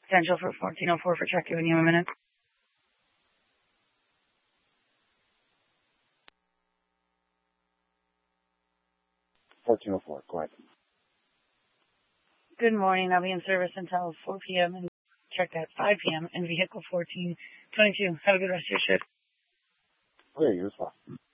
Potential for 1404 for check in you in a minute. 1404, go ahead. Good morning. I'll be in service until 4 p.m. and checked at 5 p.m. in vehicle 1422. Have a good rest of your shift. Okay, you as well.